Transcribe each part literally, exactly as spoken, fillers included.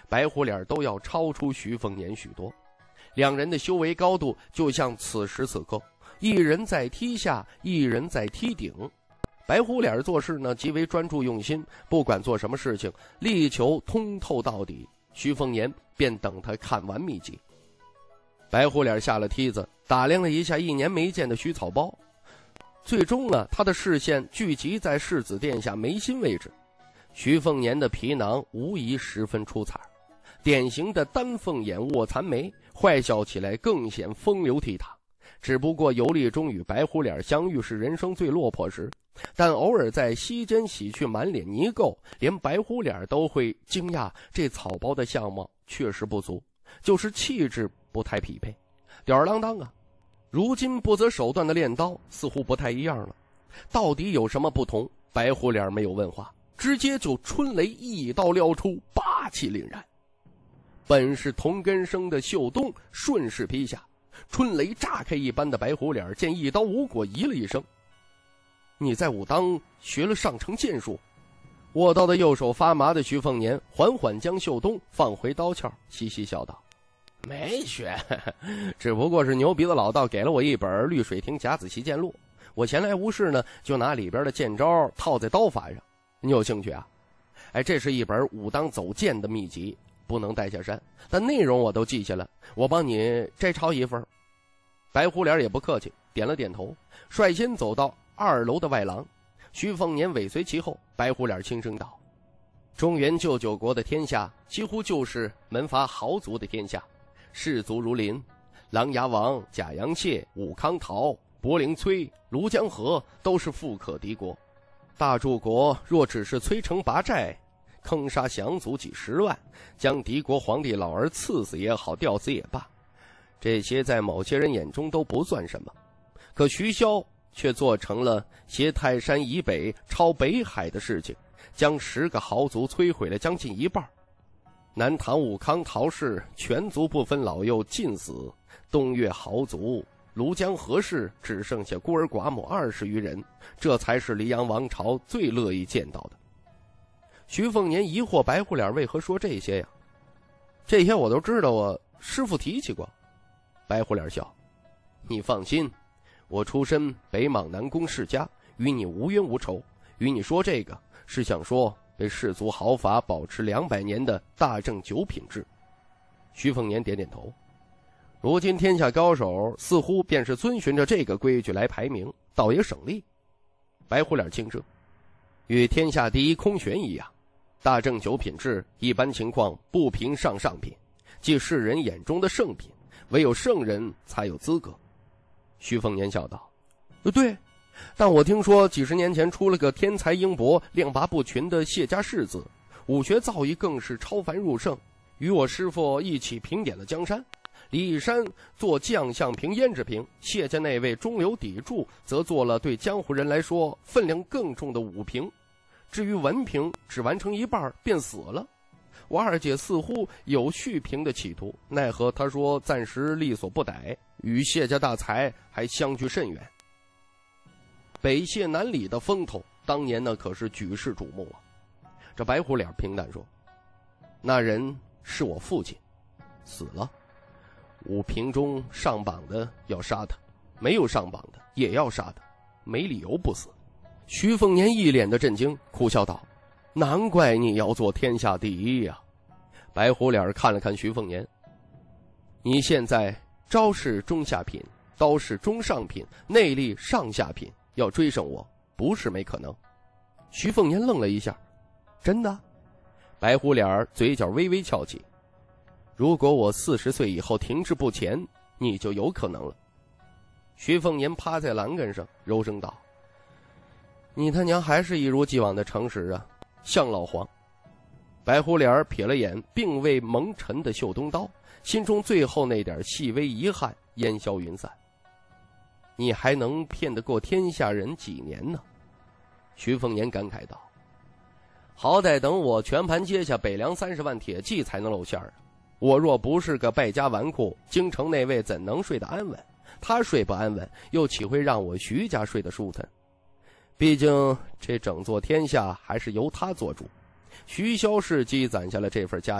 白虎脸都要超出徐凤年许多。两人的修为高度就像此时此刻，一人在梯下，一人在梯顶。白虎脸做事呢极为专注用心，不管做什么事情力求通透到底。徐凤年便等他看完秘籍。白虎脸下了梯子，打量了一下一年没见的徐草包，最终呢他的视线聚集在世子殿下眉心位置。徐凤年的皮囊无疑十分出彩，典型的丹凤眼卧蚕眉，坏笑起来更显风流倜傥。只不过游历中与白虎脸相遇是人生最落魄时，但偶尔在膝间洗去满脸泥垢，连白虎脸都会惊讶这草包的相貌确实不足，就是气质不太匹配，吊儿郎当啊。如今不择手段的练刀似乎不太一样了，到底有什么不同？白虎脸没有问话，直接就春雷一刀撩出，霸气凛然。本是同根生的秀东顺势劈下，春雷炸开一般的白虎脸见一刀无果，咦了一声：“你在武当学了上乘剑术？”握刀的右手发麻的徐凤年缓缓将秀东放回刀鞘，嘻嘻笑道：“没学，只不过是牛鼻子老道给了我一本《绿水亭甲子习剑录》，我闲来无事呢，就拿里边的剑招套在刀法上。你有兴趣啊？哎，这是一本武当走剑的秘籍，不能带下山，但内容我都记下了，我帮你摘抄一份。”白虎脸也不客气，点了点头，率先走到二楼的外廊。徐凤年尾随其后。白虎脸轻声道：“中原旧九国的天下几乎就是门阀豪族的天下，士族如林，琅琊王、贾阳谢、武康陶、柏陵崔、庐江河都是富可敌国。大柱国若只是摧城拔寨，坑杀降卒几十万，将敌国皇帝老儿赐死也好，吊死也罢，这些在某些人眼中都不算什么。可徐骁却做成了携泰山以北超北海的事情，将十个豪族摧毁了将近一半。南唐武康陶氏全族不分老幼尽死，东岳豪族庐江河氏只剩下孤儿寡母二十余人，这才是黎阳王朝最乐意见到的。”徐凤年疑惑白虎脸为何说这些呀？这些我都知道啊，师父提起过。白虎脸笑：“你放心，我出身北莽南宫世家，与你无冤无仇。与你说这个，是想说被世族豪法保持两百年的大正九品制。”徐凤年点点头。如今天下高手似乎便是遵循着这个规矩来排名，倒也省力。白虎脸轻声：“与天下第一空玄一样，大正九品制一般情况不评上上品，即世人眼中的圣品，唯有圣人才有资格。”徐凤年笑道：“对，但我听说几十年前出了个天才英博、练拔不群的谢家世子，武学造诣更是超凡入圣，与我师父一起平点了江山。李义山做将相平、胭脂瓶，谢家那位中流砥柱则做了对江湖人来说分量更重的武瓶。至于文凭只完成一半便死了。我二姐似乎有续评的企图，奈何她说暂时力所不逮，与谢家大才还相距甚远。北谢南李的风头当年呢可是举世瞩目啊。”这白虎脸平淡说：“那人是我父亲，死了。武平中上榜的要杀他，没有上榜的也要杀他，没理由不死。”徐凤年一脸的震惊，苦笑道：“难怪你要做天下第一呀。”白虎脸看了看徐凤年：“你现在招式中下品，刀式中上品，内力上下品，要追上我不是没可能。”徐凤年愣了一下：“真的？”白虎脸嘴角微微翘起：“如果我四十岁以后停滞不前，你就有可能了。”徐凤年趴在栏杆上柔声道：“你他娘还是一如既往的诚实啊，像老黄。”白虎脸瞥了眼并未蒙尘的秀东刀，心中最后那点细微遗憾烟消云散。“你还能骗得过天下人几年呢？”徐凤年感慨道：“好歹等我全盘接下北凉三十万铁骑才能露馅啊！我若不是个败家纨绔，京城那位怎能睡得安稳？他睡不安稳，又岂会让我徐家睡得舒坦？毕竟这整座天下还是由他做主。徐骁是积攒下了这份家业，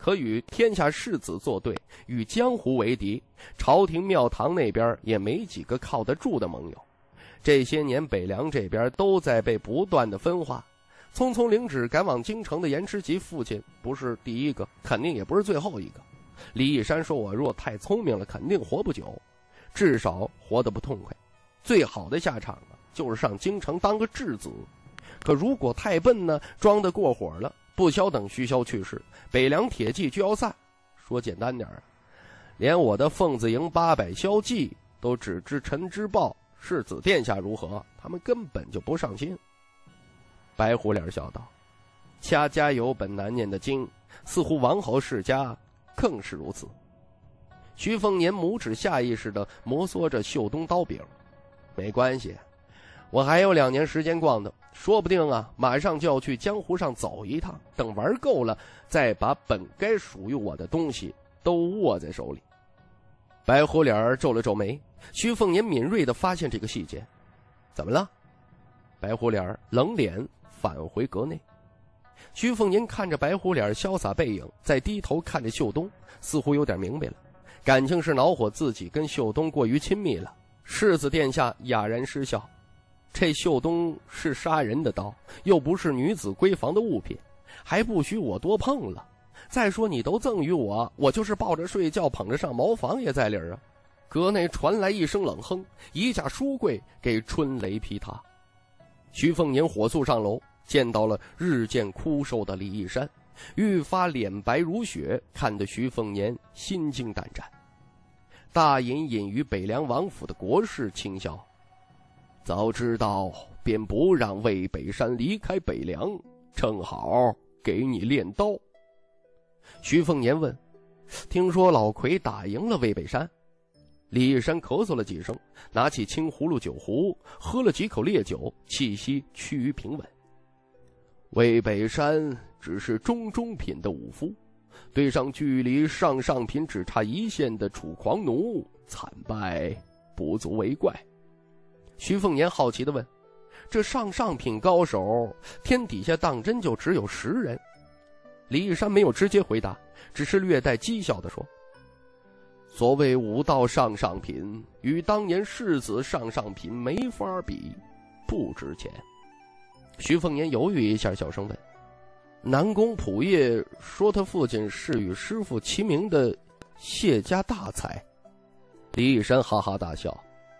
可与天下士子作对，与江湖为敌，朝廷庙堂那边也没几个靠得住的盟友。这些年北凉这边都在被不断的分化，匆匆领旨赶往京城的严师吉父亲不是第一个，肯定也不是最后一个。李义山说，我若太聪明了肯定活不久，至少活得不痛快，最好的下场啊就是上京城当个质子。可如果太笨呢，装得过火了，不消等徐骁去世，北凉铁骑就要散。说简单点啊，连我的凤子营八百骁骑都只知陈之豹世子殿下如何，他们根本就不上心。白虎脸笑道，家家有本难念的经，似乎王侯世家更是如此。徐凤年拇指下意识地摩挲着绣东刀柄，没关系，我还有两年时间逛的，说不定啊，马上就要去江湖上走一趟，等玩够了，再把本该属于我的东西都握在手里。白虎脸皱了皱眉，徐凤年敏锐地发现这个细节。怎么了？白虎脸冷脸返回阁内。徐凤年看着白虎脸潇洒背影，再低头看着秀东，似乎有点明白了，感情是恼火自己跟秀东过于亲密了。世子殿下哑然失笑，这秀东是杀人的刀，又不是女子闺房的物品，还不许我多碰了。再说你都赠予我，我就是抱着睡觉捧着上茅房也在理儿啊。阁内传来一声冷哼，一架书柜给春雷劈塌。徐凤年火速上楼，见到了日渐枯瘦的李义山，愈发脸白如雪，看得徐凤年心惊胆战。大隐隐于北凉王府的国士轻笑，早知道便不让魏北山离开北凉，正好给你练刀。徐凤年问，听说老魁打赢了魏北山？李义山咳嗽了几声，拿起青葫芦酒壶，喝了几口烈酒，气息趋于平稳。魏北山只是中中品的武夫，对上距离上上品只差一线的楚狂奴，惨败不足为怪。徐凤年好奇地问，这上上品高手天底下当真就只有十人？李义山没有直接回答，只是略带讥笑地说，所谓武道上上品，与当年世子上上品没法比，不值钱。徐凤年犹豫一下，小声问，南宫普业说他父亲是与师父齐名的谢家大才。李义山哈哈大笑，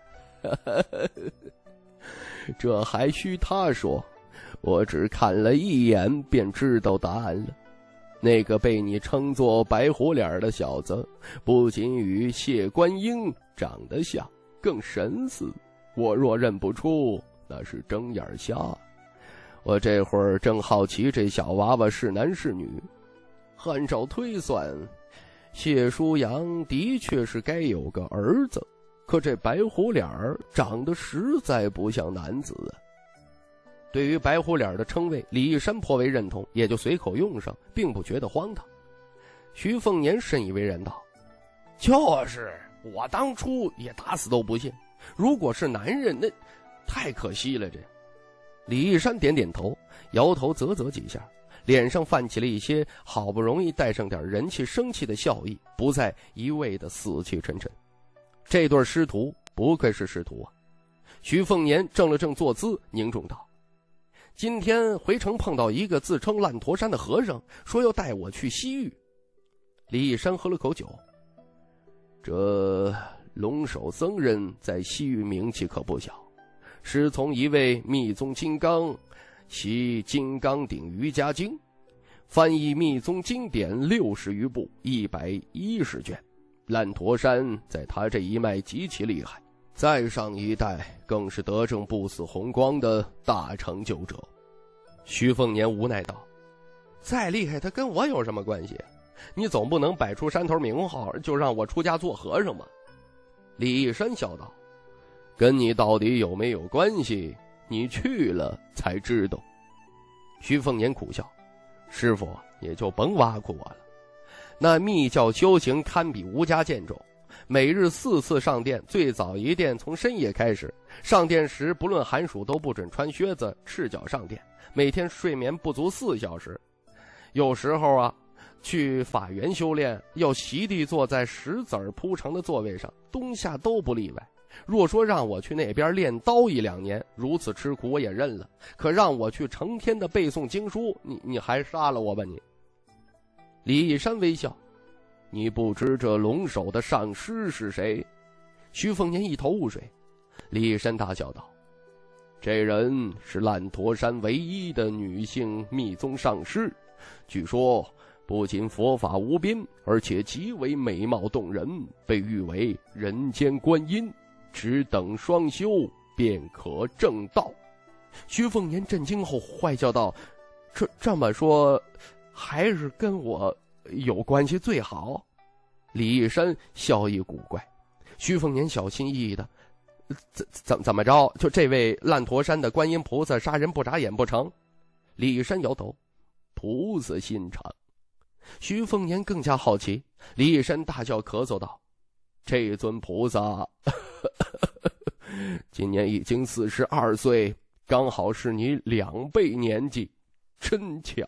这还需他说，我只看了一眼便知道答案了。那个被你称作白虎脸的小子，不仅与谢观音长得像，更神似。我若认不出，那是睁眼瞎。我这会儿正好奇这小娃娃是男是女。按照推算，谢舒阳的确是该有个儿子，可这白虎脸长得实在不像男子啊。对于白虎脸的称谓，李义山颇为认同，也就随口用上，并不觉得荒唐。徐凤年深以为然道，就是我当初也打死都不信，如果是男人那太可惜了。这李义山点点头，摇头啧啧几下，脸上泛起了一些好不容易带上点人气生气的笑意，不再一味的死气沉沉。这对师徒不愧是师徒啊。徐凤年正了正坐姿，凝重道，今天回城碰到一个自称烂驼山的和尚，说要带我去西域。李义山喝了口酒，这龙首僧人在西域名气可不小，师从一位密宗金刚，习金刚顶瑜伽经，翻译密宗经典六十余部，一百一十卷。烂驼山在他这一脉极其厉害，再上一代更是得正不死红光的大成就者。徐凤年无奈道，再厉害他跟我有什么关系？你总不能摆出山头名号就让我出家做和尚吧？李义山笑道，跟你到底有没有关系，你去了才知道。徐凤年苦笑，师父也就甭挖苦我了，那密教修行堪比无家剑种，每日四次上殿，最早一殿从深夜开始，上殿时不论寒暑都不准穿靴子，赤脚上殿，每天睡眠不足四小时，有时候啊去法院修炼，要席地坐在石子儿铺成的座位上，冬夏都不例外。若说让我去那边练刀一两年，如此吃苦我也认了。可让我去成天的背诵经书，你你还杀了我吧你！李义山微笑，你不知这龙首的上师是谁？徐凤年一头雾水。李义山大笑道：这人是烂陀山唯一的女性密宗上师，据说不仅佛法无边，而且极为美貌动人，被誉为人间观音，只等双修便可正道。徐凤年震惊后坏叫道：这这么说还是跟我有关系最好？李义山笑意古怪。徐凤年小心翼翼的：怎怎怎么着？就这位烂陀山的观音菩萨杀人不眨眼不成？李义山摇头：菩萨心肠。徐凤年更加好奇。李义山大笑咳嗽道：这尊菩萨今年已经四十二岁，刚好是你两倍年纪，真巧。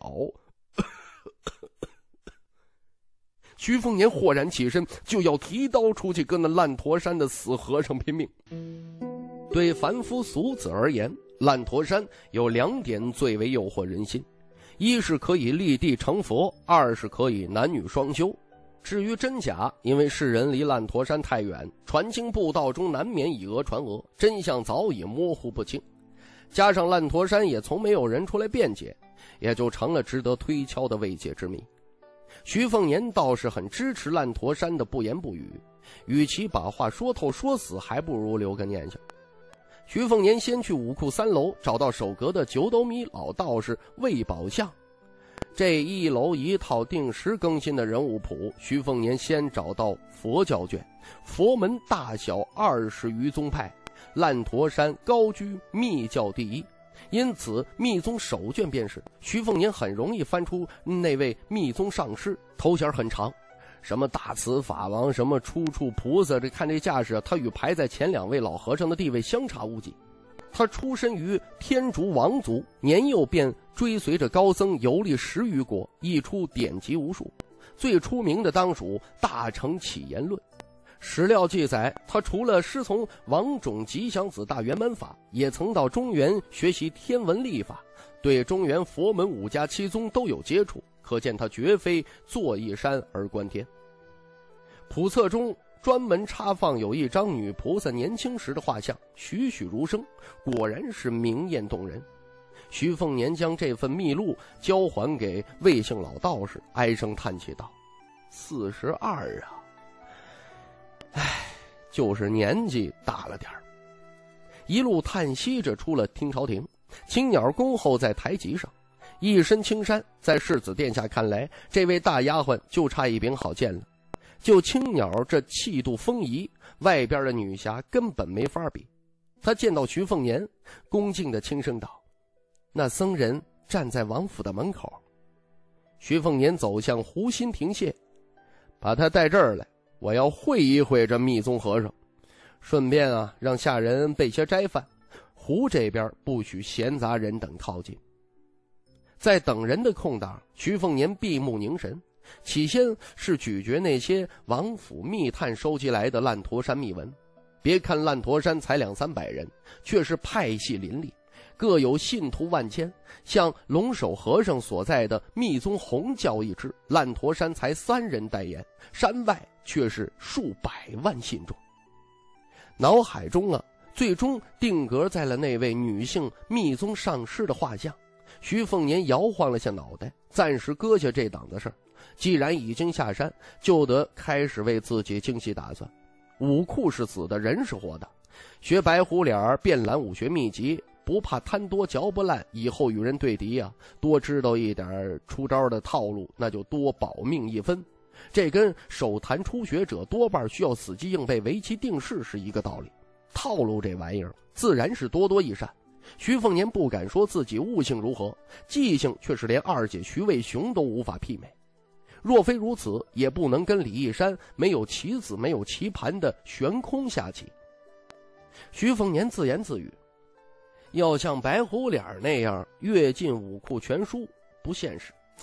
徐凤年豁然起身，就要提刀出去跟那烂陀山的死和尚拼命。对凡夫俗子而言，烂陀山有两点最为诱惑人心：一是可以立地成佛，二是可以男女双修。至于真假，因为世人离烂陀山太远，传经布道中难免以讹传讹，真相早已模糊不清。加上烂陀山也从没有人出来辩解，也就成了值得推敲的未解之谜。徐凤年倒是很支持烂陀山的不言不语，与其把话说透说死，还不如留个念想。徐凤年先去武库三楼找到守阁的九斗米老道士魏宝相。这一楼一套定时更新的人物谱，徐凤年先找到佛教卷，佛门大小二十余宗派，烂陀山高居密教第一，因此密宗首卷便是。徐凤年很容易翻出那位密宗上师，头衔很长，什么大慈法王，什么出处菩萨，这看这架势，他与排在前两位老和尚的地位相差无几。他出身于天竺王族，年幼便追随着高僧游历十余国，译出典籍无数，最出名的当属《大乘起言论》。史料记载，他除了师从王种吉祥子大圆满法，也曾到中原学习天文历法，对中原佛门五家七宗都有接触，可见他绝非坐一山而观天。谱册中专门插放有一张女菩萨年轻时的画像，栩栩如生，果然是明艳动人。徐凤年将这份秘录交还给魏姓老道士，唉声叹气道：四十二啊，唉，就是年纪大了点儿。一路叹息着出了听朝廷，青鸟恭候在台级上，一身青衫，在世子殿下看来，这位大丫鬟就差一柄好剑了。就青鸟这气度风仪，外边的女侠根本没法比。他见到徐凤年，恭敬地轻声道：那僧人站在王府的门口。徐凤年走向湖心亭榭，把他带这儿来，我要会一会这密宗和尚，顺便啊让下人备些斋饭，湖这边不许闲杂人等靠近。在等人的空档，徐凤年闭目凝神，起先是咀嚼那些王府密探收集来的烂陀山秘闻。别看烂陀山才两三百人，却是派系林立，各有信徒万千。像龙首和尚所在的密宗红教一支，烂陀山才三人代言，山外却是数百万信众。脑海中啊，最终定格在了那位女性密宗上师的画像。徐凤年摇晃了下脑袋，暂时搁下这档子事儿。既然已经下山，就得开始为自己精细打算。武库是死的，人是活的。学白虎脸遍览武学秘籍，不怕贪多嚼不烂，以后与人对敌啊，多知道一点出招的套路，那就多保命一分。这跟手谈初学者多半需要死记硬背围棋定式是一个道理。套路这玩意儿自然是多多益善。徐凤年不敢说自己悟性如何，记性却是连二姐徐渭雄都无法媲美。若非如此，也不能跟李义山没有棋子没有棋盘的悬空下棋。徐凤年自言自语，要像白虎脸那样阅尽武库全书不现实，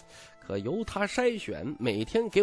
可由他筛选，每天给